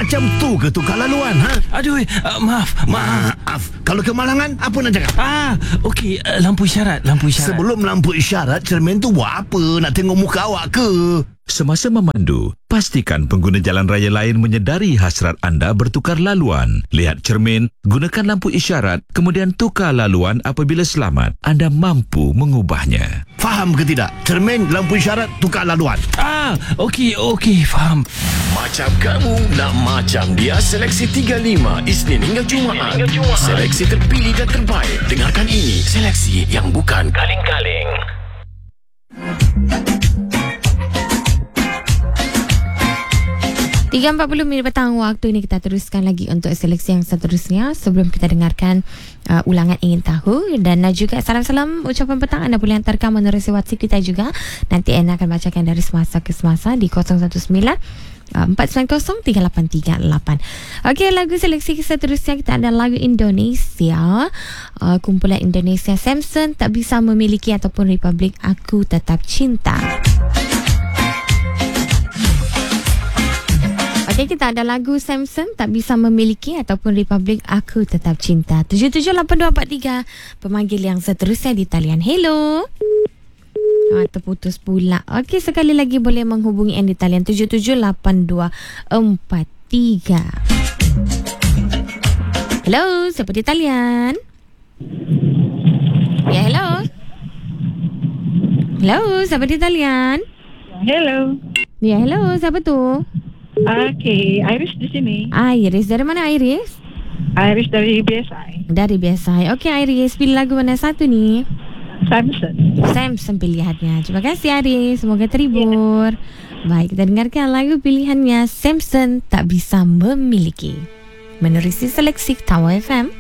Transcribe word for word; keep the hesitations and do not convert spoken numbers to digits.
Macam tu ke tukar laluan, ha? Aduh, uh, maaf, maaf. Maaf. Kalau kemalangan, apa nak cakap? Ah, okey, uh, lampu isyarat, lampu isyarat. Sebelum lampu isyarat, cermin tu buat apa? Nak tengok muka awak ke? Semasa memandu, pastikan pengguna jalan raya lain menyedari hasrat anda bertukar laluan. Lihat cermin, gunakan lampu isyarat, kemudian tukar laluan apabila selamat. Anda mampu mengubahnya. Faham ke tidak? Cermin, lampu isyarat, tukar laluan. Ah, okey, okey, faham. Macam kamu nak macam dia. Seleksi tiga puluh lima Isnin hingga Jumaat. Seleksi terpilih dan terbaik. Dengarkan ini. Seleksi yang bukan kaleng-kaleng. tiga empat puluh minit petang waktu ini, kita teruskan lagi untuk seleksi yang seterusnya. Sebelum kita dengarkan uh, ulangan ingin tahu dan uh, juga salam-salam ucapan petang anda boleh hantarkan menerusi WhatsApp kita juga. Nanti Ana akan bacakan dari semasa ke semasa di kosong satu sembilan empat sembilan kosong tiga lapan tiga lapan. Okey, lagu seleksi seterusnya kita ada lagu Indonesia, uh, kumpulan Indonesia Samson, Tak Bisa Memiliki ataupun Republik Aku Tetap Cinta. Okey, kita ada lagu Samson, Tak Bisa Memiliki ataupun Republik Aku Tetap Cinta. tujuh tujuh lapan dua empat tiga pemanggil yang seterusnya di talian. Hello. Ah, terputus pula. Okey, sekali lagi boleh menghubungi yang di talian tujuh tujuh lapan dua empat tiga. Hello, siapa di talian? Ya, hello. Hello, siapa di talian? Hello. Ya, hello, siapa tu? Okay, Iris di sini. Iris, dari mana Iris? Iris dari B S I. Dari B S I. Okey Iris, pilih lagu mana satu ni? Samson. Samson pilihannya. Terima kasih Iris, semoga terhibur. Yeah. Baik, kita dengarkan lagu pilihannya Samson, Tak Bisa Memiliki. Menerusi seleksi Tawa F M.